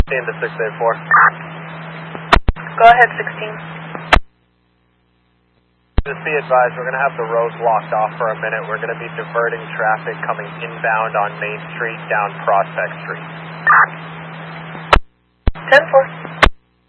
Into 684. Go ahead, 16. Just be advised, we're going to have the roads locked off for a minute. We're going to be diverting traffic coming inbound on Main Street down Prospect Street. 10-4.